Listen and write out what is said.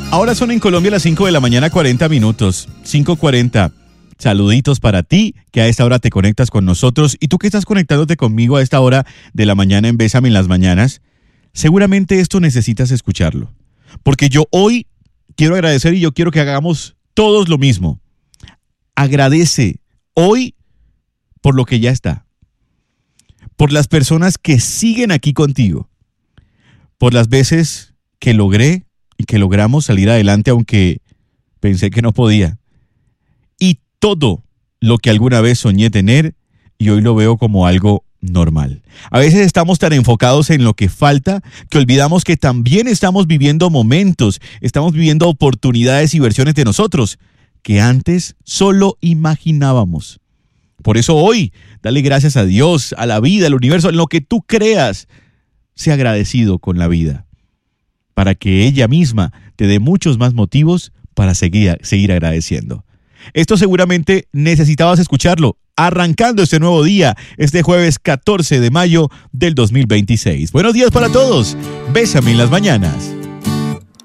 Ahora son en Colombia las 5 de la mañana, 40 minutos. 5:40. Saluditos para ti, que a esta hora te conectas con nosotros. Y tú que estás conectándote conmigo a esta hora de la mañana en Bésame en las mañanas, seguramente esto necesitas escucharlo. Porque yo hoy quiero agradecer y yo quiero que hagamos todos lo mismo. Agradece hoy por lo que ya está. Por las personas que siguen aquí contigo. Por las veces que logré y que logramos salir adelante aunque pensé que no podía. Y todo lo que alguna vez soñé tener y hoy lo veo como algo normal. A veces estamos tan enfocados en lo que falta que olvidamos que también estamos viviendo momentos, estamos viviendo oportunidades y versiones de nosotros que antes solo imaginábamos. Por eso hoy, dale gracias a Dios, a la vida, al universo, en lo que tú creas. Sé agradecido con la vida, para que ella misma te dé muchos más motivos para seguir agradeciendo. Esto seguramente necesitabas escucharlo, arrancando este nuevo día, este jueves 14 de mayo del 2026. Buenos días para todos. Bésame en las mañanas.